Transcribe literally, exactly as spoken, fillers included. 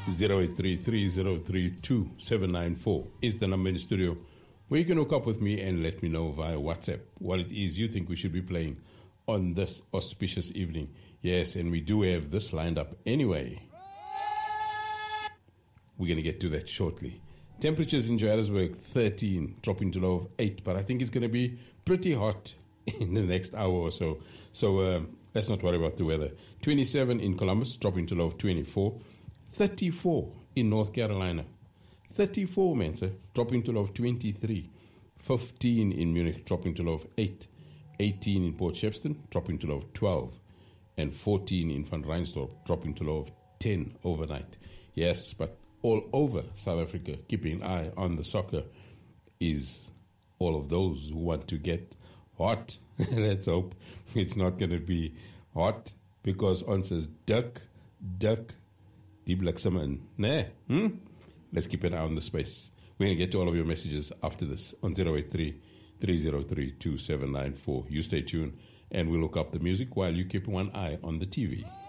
zero eight three, three zero three, two seven nine four is the number in the studio where you can hook up with me and let me know via WhatsApp what it is you think we should be playing on this auspicious evening. Yes, and we do have this lined up anyway. We're going to get to that shortly. Temperatures in Johannesburg, thirteen, dropping to low of eight, but I think it's going to be pretty hot in the next hour or so. So um, let's not worry about the weather. twenty-seven in Columbus, dropping to low of twenty-four. thirty-four in North Carolina. thirty-four, man, sir, dropping to low of twenty-three. fifteen in Munich, dropping to low of eight. eighteen in Port Shepstone, dropping to low of twelve. And fourteen in Van Reinsdorp, dropping to low of ten overnight. Yes, but all over South Africa, keeping an eye on the soccer, is all of those who want to get hot. Let's hope it's not going to be hot, because on says duck, duck, die bliksem. Nah, hmm? Let's keep an eye on the space. We're going to get to all of your messages after this on zero eight three, three zero three, two seven nine four. You stay tuned, and we'll look up the music while you keep one eye on the T V.